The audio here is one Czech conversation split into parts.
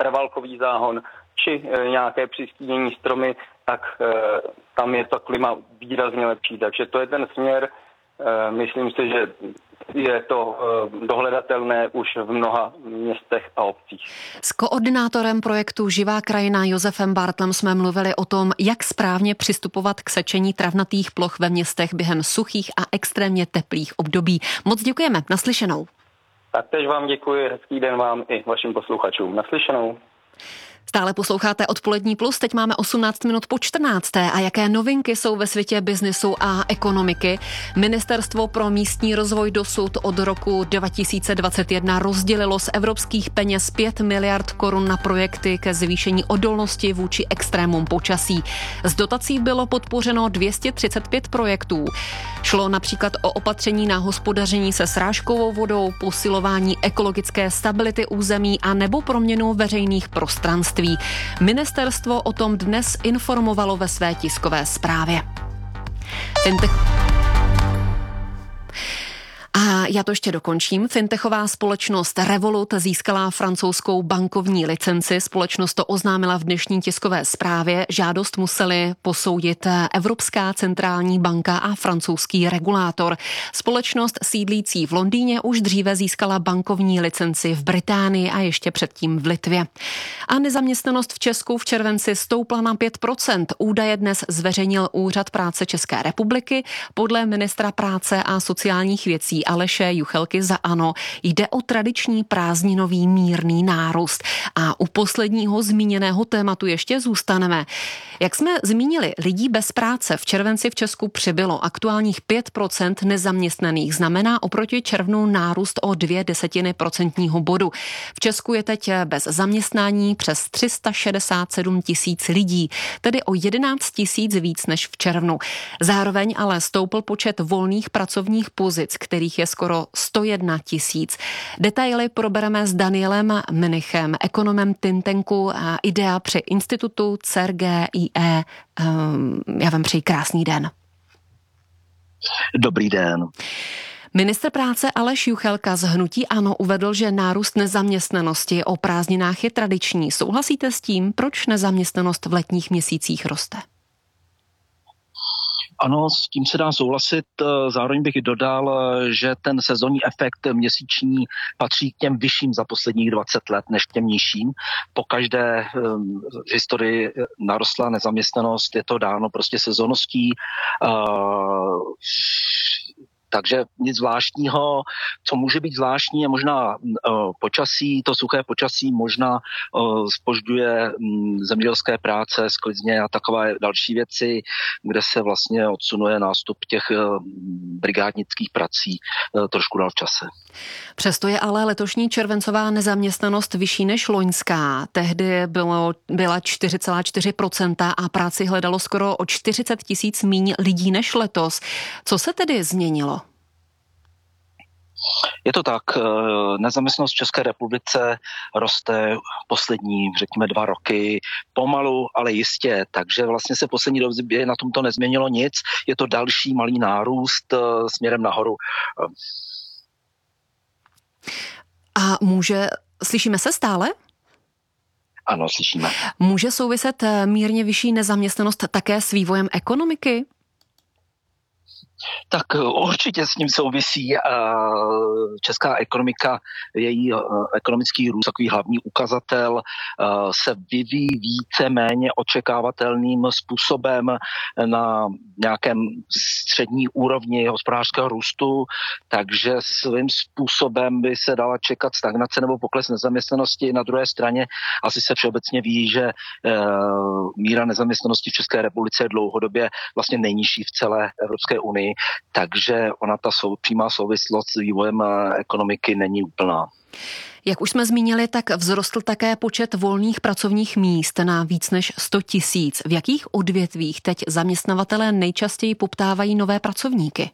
rvalkový záhon či nějaké přistínění stromy, tak tam je to klima výrazně lepší. Takže to je ten směr. Myslím si, že je to dohledatelné už v mnoha městech a obcích. S koordinátorem projektu Živá krajina Josefem Bartlem jsme mluvili o tom, jak správně přistupovat k sečení travnatých ploch ve městech během suchých a extrémně teplých období. Moc děkujeme, naslyšenou. Taktéž vám děkuji, hezký den vám i vašim posluchačům. Naslyšenou. Stále posloucháte Odpolední plus, teď máme 18 minut po 14. A jaké novinky jsou ve světě biznesu a ekonomiky? Ministerstvo pro místní rozvoj dosud od roku 2021 rozdělilo z evropských peněz 5 miliard korun na projekty ke zvýšení odolnosti vůči extrémům počasí. Z dotací bylo podpořeno 235 projektů. Šlo například o opatření na hospodaření se srážkovou vodou, posilování ekologické stability území a nebo proměnu veřejných prostranství. Ministerstvo o tom dnes informovalo ve své tiskové zprávě. A já to ještě dokončím. Fintechová společnost Revolut získala francouzskou bankovní licenci. Společnost to oznámila v dnešní tiskové zprávě. Žádost museli posoudit Evropská centrální banka a francouzský regulátor. Společnost sídlící v Londýně už dříve získala bankovní licenci v Británii a ještě předtím v Litvě. A nezaměstnanost v Česku v červenci stoupla na 5%. Údaje dnes zveřejnil Úřad práce České republiky. Podle ministra práce a sociálních věcí Aleše Juchelky za ANO jde o tradiční prázdninový mírný nárůst. A u posledního zmíněného tématu ještě zůstaneme. Jak jsme zmínili, lidí bez práce v červenci v Česku přibylo. Aktuálních 5% nezaměstnaných znamená oproti červnu nárůst o 0,2 procentního bodu. V Česku je teď bez zaměstnání přes 367 tisíc lidí, tedy o 11 tisíc víc než v červnu. Zároveň ale stoupl počet volných pracovních pozic, kterých je skoro 101 tisíc. Detaily probereme s Danielem Menichem, ekonomem think tanku IDEA při institutu CERGIE. Já vám přeji krásný den. Dobrý den. Ministr práce Aleš Juchelka z hnutí ANO uvedl, že nárůst nezaměstnanosti o prázdninách je tradiční. Souhlasíte s tím, proč nezaměstnanost v letních měsících roste? Ano, s tím se dá souhlasit. Zároveň bych dodal, že ten sezónní efekt měsíční patří k těm vyšším za posledních 20 let než k těm nižším. Pokaždé v historii narostla nezaměstnanost, je to dáno prostě sezónností. Takže nic zvláštního. Co může být zvláštní je možná počasí, to suché počasí možná zpožďuje zemědělské práce, sklizně a takové další věci, kde se vlastně odsunuje nástup těch brigádnických prací trošku dál v čase. Přesto je ale letošní červencová nezaměstnanost vyšší než loňská. Tehdy byla 4,4% a práci hledalo skoro o 40 tisíc míň lidí než letos. Co se tedy změnilo? Je to tak, nezaměstnanost v České republice roste poslední, řekněme, 2 roky, pomalu, ale jistě, takže vlastně se poslední době na tomto nezměnilo nic, je to další malý nárůst směrem nahoru. A slyšíme se stále? Ano, slyšíme. Může souviset mírně vyšší nezaměstnanost také s vývojem ekonomiky? Tak určitě s ním souvisí česká ekonomika, její ekonomický růst, takový hlavní ukazatel se vyvíjí více méně očekávatelným způsobem na nějakém střední úrovni hospodářského růstu, takže svým způsobem by se dala čekat stagnace nebo pokles nezaměstnanosti. Na druhé straně asi se všeobecně ví, že míra nezaměstnanosti v České republice je dlouhodobě vlastně nejnižší v celé Evropské unii. Takže ona ta přímá souvislost s vývojem ekonomiky není úplná. Jak už jsme zmínili, tak vzrostl také počet volných pracovních míst na víc než 100 tisíc. V jakých odvětvích teď zaměstnavatelé nejčastěji poptávají nové pracovníky?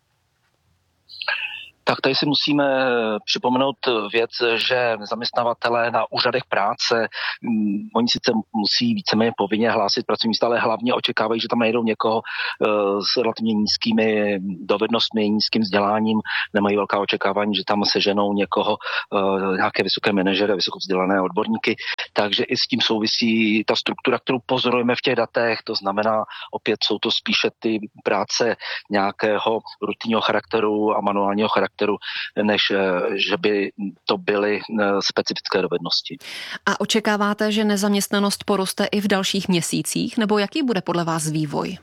Tak tady si musíme připomenout věc, že zaměstnavatelé na úřadech práce, oni sice musí víceméně povinně hlásit pracovní místa, ale hlavně očekávají, že tam najdou někoho s relativně nízkými dovednostmi, nízkým vzděláním, nemají velká očekávání, že tam seženou někoho, nějaké vysoké manažery, vysokovzdělané odborníky. takže i s tím souvisí ta struktura, kterou pozorujeme v těch datech, to znamená, opět jsou to spíše ty práce nějakého rutinního charakteru a manuálního charakteru, než že by to byly specifické dovednosti. A očekáváte, že nezaměstnanost poroste i v dalších měsících, nebo jaký bude podle vás vývoj?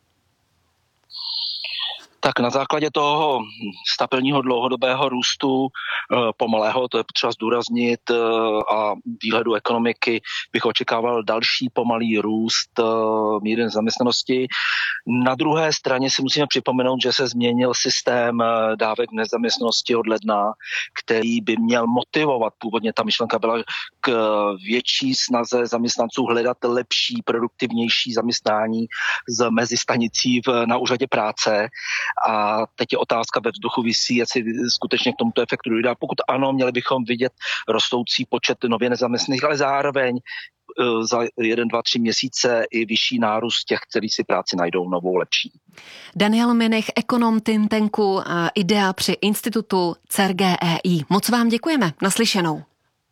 Tak na základě toho stabilního dlouhodobého růstu, pomalého, to je potřeba zdůraznit, a výhledu ekonomiky bych očekával další pomalý růst míry nezaměstnanosti. Na druhé straně si musíme připomenout, že se změnil systém dávek nezaměstnanosti od ledna, který by měl motivovat, původně ta myšlenka byla k větší snaze zaměstnanců hledat lepší, produktivnější zaměstnání z mezistanicí na úřadě práce. A teď je otázka ve vzduchu visí, jestli skutečně k tomuto efektu dojde. A pokud ano, měli bychom vidět rostoucí počet nově nezaměstnaných, ale zároveň za 1, 2, 3 měsíce i vyšší nárůst těch, kteří si práci najdou novou, lepší. Daniel Minich, ekonom think tanku IDEA při institutu CERGEI. Moc vám děkujeme. Naslyšenou.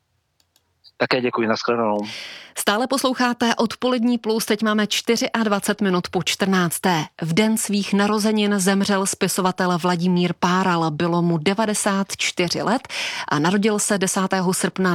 Také děkuji, nashledanou. Stále posloucháte Odpolední plus, teď máme 24 minut po 14. V den svých narozenin zemřel spisovatel Vladimír Páral, bylo mu 94 let a narodil se 10. srpna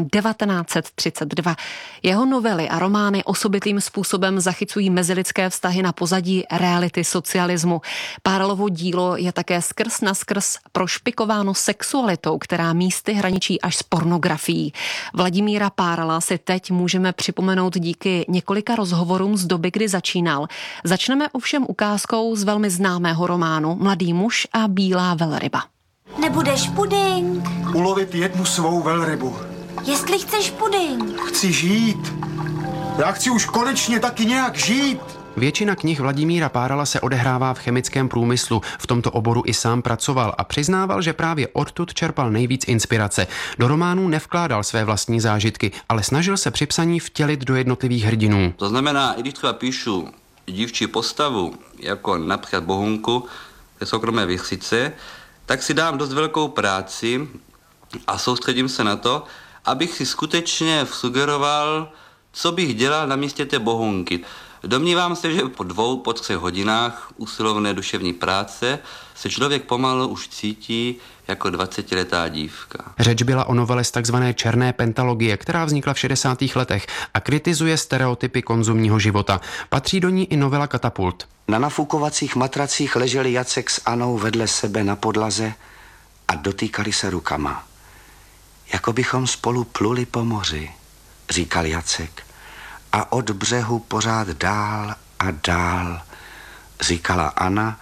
1932. Jeho novely a romány osobitým způsobem zachycují mezilidské vztahy na pozadí reality socialismu. Páralovo dílo je také skrz naskrz prošpikováno sexualitou, která místy hraničí až s pornografií. Vladimíra Párala si teď můžeme připomenout díky několika rozhovorům z doby, kdy začínal. Začneme ovšem ukázkou z velmi známého románu Mladý muž a bílá velryba. Nebudeš puding? Ulovit jednu svou velrybu. Jestli chceš puding. Chci žít. Já chci už konečně taky nějak žít. Většina knih Vladimíra Párala se odehrává v chemickém průmyslu. V tomto oboru i sám pracoval a přiznával, že právě odtud čerpal nejvíc inspirace. Do románů nevkládal své vlastní zážitky, ale snažil se při psaní vtělit do jednotlivých hrdinů. To znamená, i když třeba píšu dívčí postavu, jako například Bohunku ze Soukromé vichřice, tak si dám dost velkou práci a soustředím se na to, abych si skutečně sugeroval, co bych dělal na místě té Bohunky. Domnívám se, že po 2, po 3 hodinách usilovné duševní práce se člověk pomalu už cítí jako 20letá dívka. Řeč byla o novele z takzvané černé pentalogie, která vznikla v 60. letech a kritizuje stereotypy konzumního života. Patří do ní i novela Katapult. Na nafukovacích matracích leželi Jacek s Anou vedle sebe na podlaze a dotýkali se rukama. Jako bychom spolu pluli po moři, říkal Jacek. A od břehu pořád dál a dál, říkala Anna,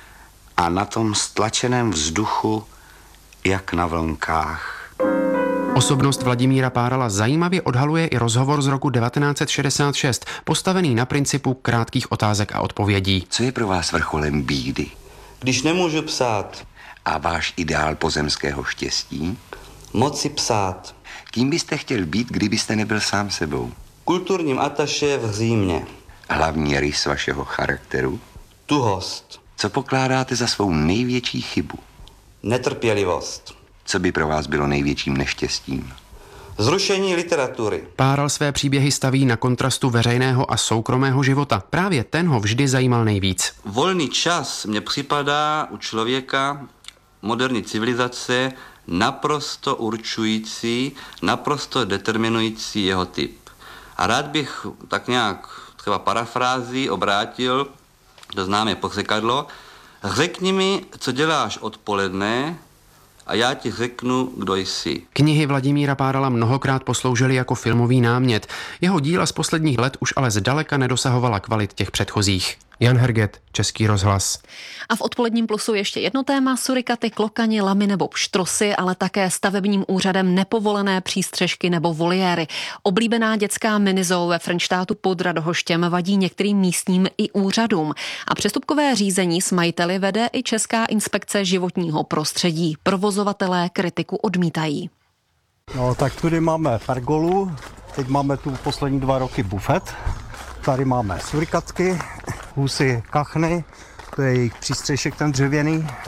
a na tom stlačeném vzduchu, jak na vlnkách. Osobnost Vladimíra Párala zajímavě odhaluje i rozhovor z roku 1966, postavený na principu krátkých otázek a odpovědí. Co je pro vás vrcholem bídy? Když nemůžu psát. A váš ideál pozemského štěstí? Moci psát. Kým byste chtěl být, kdybyste nebyl sám sebou? Kulturním ataše v Římě. Hlavní rys vašeho charakteru? Tuhost. Co pokládáte za svou největší chybu? Netrpělivost. Co by pro vás bylo největším neštěstím? Zrušení literatury. Páral své příběhy staví na kontrastu veřejného a soukromého života. Právě ten ho vždy zajímal nejvíc. Volný čas mně připadá u člověka moderní civilizace naprosto určující, naprosto determinující jeho typ. A rád bych tak nějak třeba parafrází obrátil do známé pořekadlo. Řekni mi, co děláš odpoledne a já ti řeknu, kdo jsi. Knihy Vladimíra Párala mnohokrát posloužily jako filmový námět. Jeho díla z posledních let už ale zdaleka nedosahovala kvalit těch předchozích. Jan Herget, Český rozhlas. A v Odpoledním plusu ještě jedno téma: surikaty, klokani, lamy nebo pštrosy, ale také stavebním úřadem nepovolené přístřežky nebo voliéry. Oblíbená dětská minizoo ve Frenštátu pod Radhoštěm vadí některým místním i úřadům. A přestupkové řízení s majiteli vede i Česká inspekce životního prostředí. Provozovatelé kritiku odmítají. No tak tady máme pergolu, teď máme tu poslední 2 roky bufet. Tady máme surikatky, husy kachny, to je jejich přístřešek ten dřevěný.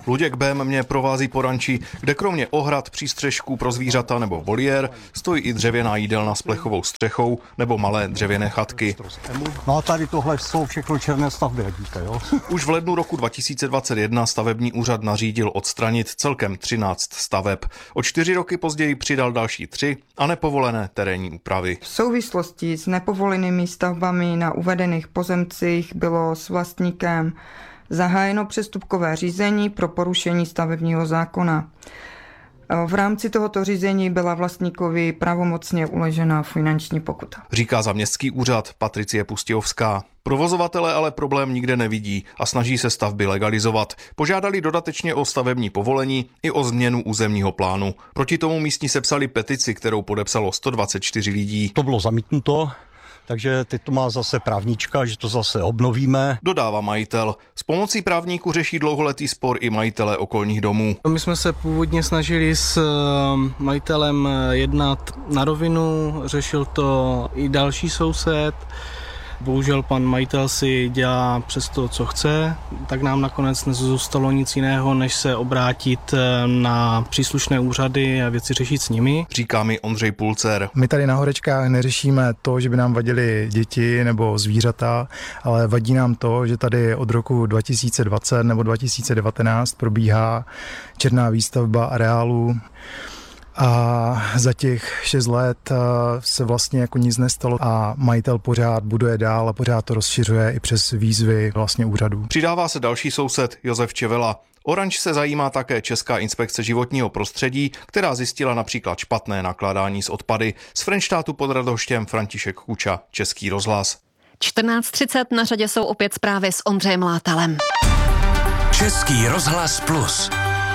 Luděk Bém mě provází po ranči, kde kromě ohrad, přístřešků pro zvířata nebo voliér stojí i dřevěná jídelna s plechovou střechou nebo malé dřevěné chatky. No a tady tohle jsou všechno černé stavby, jak víte, jo? Už v lednu roku 2021 stavební úřad nařídil odstranit celkem 13 staveb. O 4 roky později přidal další 3 a nepovolené terénní úpravy. V souvislosti s nepovolenými stavbami na uvedených pozemcích bylo s vlastníkem zahájeno přestupkové řízení pro porušení stavebního zákona. V rámci tohoto řízení byla vlastníkovi pravomocně uložena finanční pokuta. Říká za městský úřad Patricie Pustějovská. Provozovatelé ale problém nikde nevidí a snaží se stavby legalizovat. Požádali dodatečně o stavební povolení i o změnu územního plánu. Proti tomu místní sepsali petici, kterou podepsalo 124 lidí. To bylo zamítnuto. Takže teď to má zase právníčka, že to zase obnovíme. Dodává majitel. S pomocí právníků řeší dlouholetý spor i majitelé okolních domů. My jsme se původně snažili s majitelem jednat na rovinu, řešil to i další soused. Bohužel pan majitel si dělá přes to, co chce, tak nám nakonec nezůstalo nic jiného, než se obrátit na příslušné úřady a věci řešit s nimi. Říká mi Ondřej Pulcer. My tady na Horečkách neřešíme to, že by nám vadily děti nebo zvířata, ale vadí nám to, že tady od roku 2020 nebo 2019 probíhá černá výstavba areálu. A za těch 6 let se vlastně jako nic nestalo a majitel pořád buduje dál a pořád to rozšiřuje i přes výzvy vlastně úřadů. Přidává se další soused Josef Čevela. O ranč se zajímá také Česká inspekce životního prostředí, která zjistila například špatné nakládání s odpady. Z Frenštátu pod Radhoštěm František Kuča, Český rozhlas. 14:30 na řadě jsou opět zprávy s Ondřejem Látalem. Český rozhlas Plus.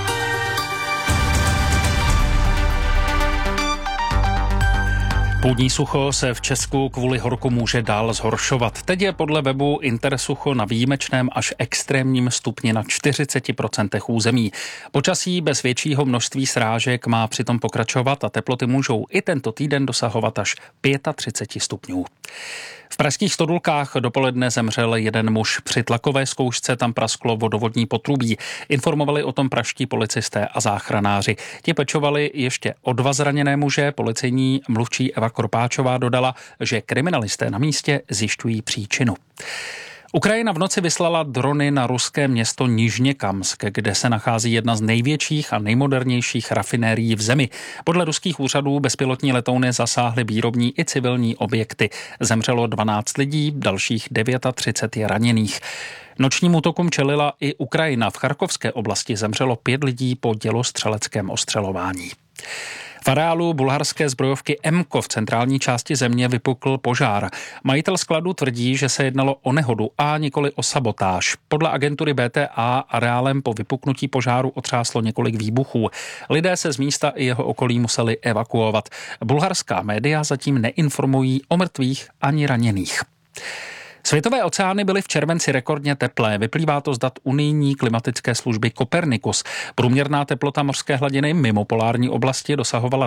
Půdní sucho se v Česku kvůli horku může dál zhoršovat. Teď je podle webu Intersucho na výjimečném až extrémním stupni na 40% území. Počasí bez většího množství srážek má přitom pokračovat a teploty můžou i tento týden dosahovat až 35 stupňů. V pražských Stodulkách dopoledne zemřel jeden muž. Při tlakové zkoušce tam prasklo vodovodní potrubí. Informovali o tom pražští policisté a záchranáři. Ti pečovali ještě o 2 zraněné muže. Policejní mluvčí Eva Korpáčová dodala, že kriminalisté na místě zjišťují příčinu. Ukrajina v noci vyslala drony na ruské město Nižněkamsk, kde se nachází jedna z největších a nejmodernějších rafinérií v zemi. Podle ruských úřadů bezpilotní letouny zasáhly výrobní i civilní objekty. Zemřelo 12 lidí, dalších 39 je raněných. Nočním útokům čelila i Ukrajina. V Charkovské oblasti zemřelo 5 lidí po dělostřeleckém ostřelování. V areálu bulharské zbrojovky Emco v centrální části země vypukl požár. Majitel skladu tvrdí, že se jednalo o nehodu a nikoli o sabotáž. Podle agentury BTA areálem po vypuknutí požáru otřáslo několik výbuchů. Lidé se z místa i jeho okolí museli evakuovat. Bulharská média zatím neinformují o mrtvých ani raněných. Světové oceány byly v červenci rekordně teplé. Vyplývá to z dat unijní klimatické služby Copernicus. Průměrná teplota mořské hladiny mimo polární oblasti dosahovala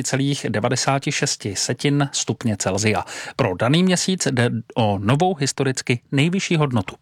20,96 stupně Celsia. Pro daný měsíc jde o novou historicky nejvyšší hodnotu.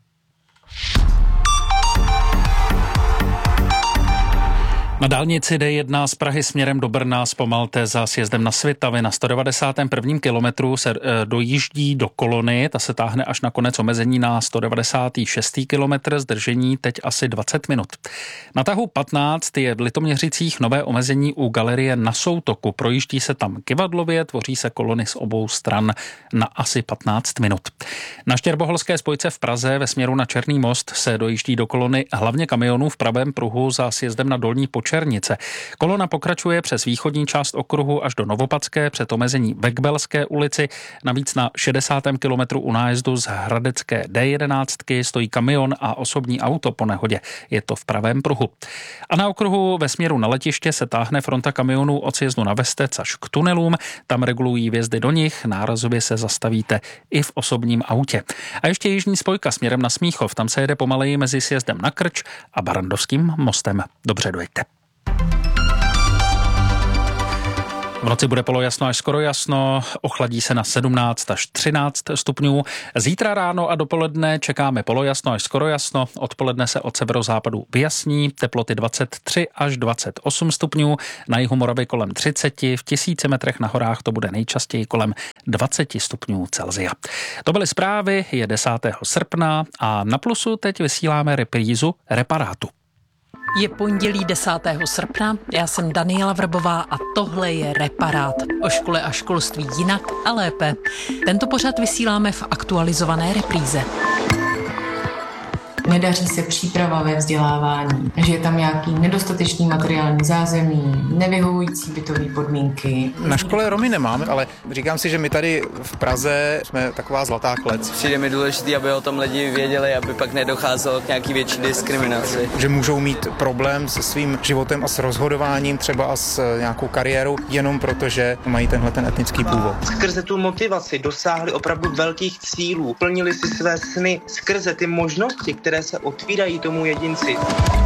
Na dálnici D1 z Prahy směrem do Brna zpomalte za sjezdem na Svitavy. Na 191. kilometru se dojíždí do kolony, ta se táhne až na konec omezení na 196. kilometr, zdržení teď asi 20 minut. Na tahu 15 je v Litoměřicích nové omezení u galerie Na Soutoku. Projíždí se tam kyvadlově, tvoří se kolony z obou stran na asi 15 minut. Na Štěrboholské spojce v Praze ve směru na Černý most se dojíždí do kolony hlavně kamionů v pravém pruhu za sjezdem na Dolní Počernice. Kolona pokračuje přes východní část okruhu až do Novopadské před omezení ve Kbelské ulici. Navíc na 60. kilometru u nájezdu z hradecké D11 stojí kamion a osobní auto po nehodě. Je to v pravém pruhu. A na okruhu ve směru na letiště se táhne fronta kamionů od sjezdu na Vestec až k tunelům. Tam regulují vjezdy do nich, nárazově se zastavíte i v osobním autě. A ještě jižní spojka směrem na Smíchov. Tam se jede pomaleji mezi sjezdem na Krč a Barandovským mostem. Dobře dojďte. V noci bude polojasno až skoro jasno, ochladí se na 17 až 13 stupňů. Zítra ráno a dopoledne čekáme polojasno až skoro jasno, odpoledne se od severozápadu vyjasní, teploty 23 až 28 stupňů, na jihu Moravy kolem 30, v 1000 metrech na horách to bude nejčastěji kolem 20 stupňů Celsia. To byly zprávy, je 10. srpna a na Plusu teď vysíláme reprízu Reparátu. Je pondělí 10. srpna, já jsem Daniela Vrbová a tohle je Reparát. O škole a školství jinak a lépe. Tento pořad vysíláme v aktualizované repríze. Nedaří se příprava ve vzdělávání, že je tam nějaký nedostatečný materiální zázemí, nevyhovující bytové podmínky. Na škole Romy nemáme, ale říkám si, že my tady v Praze jsme taková zlatá klec. Přijde mi důležité, aby o tom lidi věděli, aby pak nedocházelo k nějaký větší diskriminaci. Že můžou mít problém se svým životem a s rozhodováním, třeba a s nějakou kariérou, jenom proto, že mají ten etnický původ. Skrze tu motivaci dosáhli opravdu velkých cílů, plnili si své sny skrze ty možnosti, které se otvírají tomu jedinci.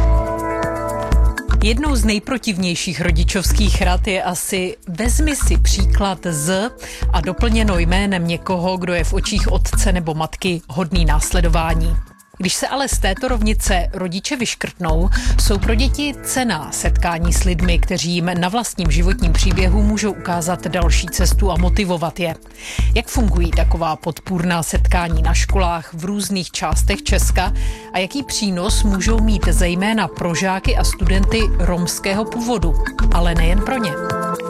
Jednou z nejprotivnějších rodičovských rad je asi vezmi si příklad z a doplněno jménem někoho, kdo je v očích otce nebo matky hodný následování. Když se ale z této rovnice rodiče vyškrtnou, jsou pro děti cenná setkání s lidmi, kteří jim na vlastním životním příběhu můžou ukázat další cestu a motivovat je. Jak fungují taková podpůrná setkání na školách v různých částech Česka a jaký přínos můžou mít zejména pro žáky a studenty romského původu, ale nejen pro ně.